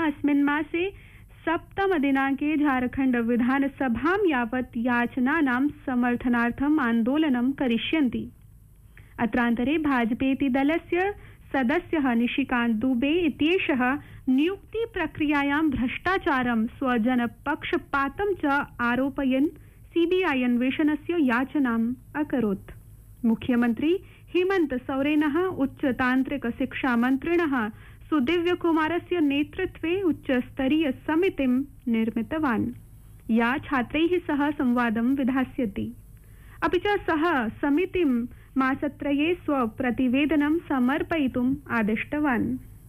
अस्मिन् मासे 7 दिनाङ्के झारखण्ड विधानसभां यावत् याचनानां समर्थनार्थम् आन्दोलनं करिष्यन्ति। अत्रान्तरे भाजपेति दलस्य सदस्यः निशिकान्त दुबे इत्येषः नियुक्ति प्रक्रियायां भ्रष्टाचारं स्वजनपक्षपातं च आरोपयन् सीबीआई अन्वेषणस्य याचनाम् अकरोत्। मुख्यमन्त्री हेमन्त सोरेनः उच्चतान्त्रिक शिक्षा मन्त्रिणः सुदिव्य कुमारस्य नेतृत्वे उच्चस्तरीय समितिं निर्मितवान्, या छात्रैः सह संवादं विधास्यति। अपि च सः समितिं मासत्रये स्वप्रतिवेदनं समर्पयितुम् आदिष्टवान्।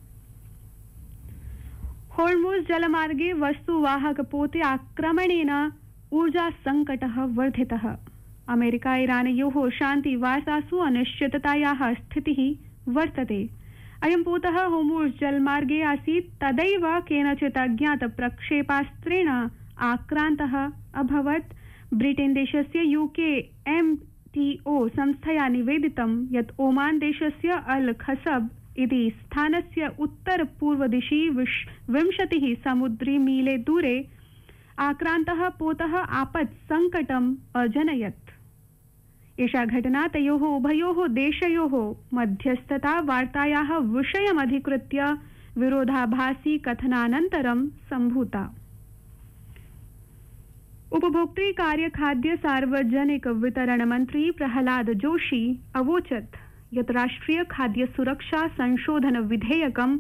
होर्मुज़ जलमार्गे वस्तुवाहकपोते आक्रमणेन ऊर्जा संकटः वर्धितः। अमेरिका ईरानयोः शान्तिवार्तासु अनिश्चिततायाः स्थितिः वर्तते। अयं पोतः होर्मुज़ जलमार्गे आसीत्, तदैव केनचित् अज्ञात प्रक्षेपास्त्रेण आक्रान्तः अभवत्। ब्रिटेन देशस्य UKMTO संस्थया निवेदितं यत् ओमान देशस्य अल खसब इति स्थानस्य उत्तरपूर्वदिशि 20 समुद्रीमीले दूरे आक्रान्तः पोतः आपत् संकटम् अजनयत्। एषा घटना तयोः उभयोः देशयोः मध्यस्थता वार्तायाः विषयमधिकृत्य विरोधाभासी कथनानन्तरं सम्भूता। उपभोक्तृ कार्य खाद्य सार्वजनिक वितरण मंत्री प्रहलाद जोशी अवोचत् यत् राष्ट्रिय खाद्य सुरक्षा संशोधन विधेयकं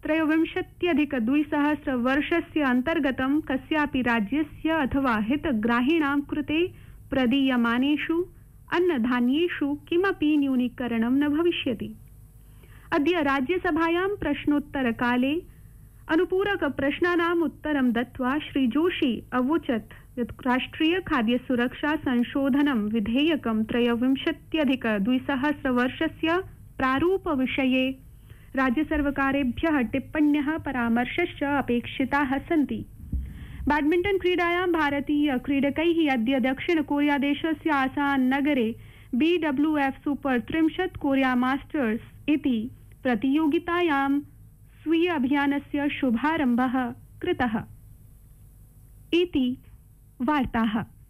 23-2000 वर्षस्य अन्तर्गतं कस्यापि राज्यस्य अथवा हितग्राहिणां कृते प्रदीयमानेषु अन्नधान्येषु किमपि न्यूनीकरणं न भविष्यति। अद्य राज्यसभायां प्रश्नोत्तरकाले अनुपूरक प्रश्नानाम् उत्तरं दत्त्वा श्री जोशी अवोचत् यत् राष्ट्रिय खाद्य सुरक्षा संशोधनं विधेयकं 23-2000 वर्षस्य प्रारूप विषये राज्यसर्वकारेभ्यः टिप्पण्यः परामर्शश्च अपेक्षिताः सन्ति। बैडमिण्टन क्रीडायां भारतीय क्रीडकैः अद्य दक्षिण कोरिया देशस्य आसान नगरे BWF सुपर 30 कोरिया मास्टर्स इति प्रतियोगितायां स्वीय अभियानस्य शुभारम्भः कृतः इति वार्ताः।